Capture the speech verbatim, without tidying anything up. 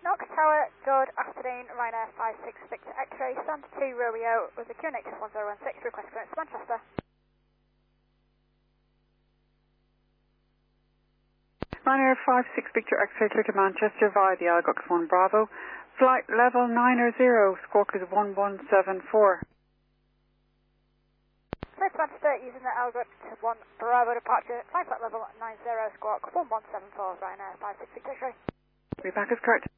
Knox Tower, good afternoon, Ryanair five six Victor X-ray, stand two Romeo with the Q N H one zero one six, request clearance to Manchester. Ryanair five six Victor X-ray clear to Manchester via the Algox one Bravo, flight level nine zero, squawk is one one seven four. Clear to Manchester using the Algox one Bravo departure, flight level nine zero, squawk one one seven four, Ryanair five six Victor X-ray. Be back as correct.